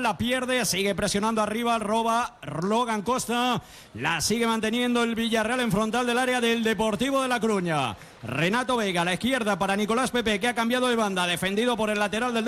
la pierde, sigue presionando arriba, roba Logan Costa, la sigue manteniendo el Villarreal en frontal del área del Deportivo de La Coruña. Renato Vega a la izquierda para Nicolás Pepe, que ha cambiado de banda, defendido por el lateral del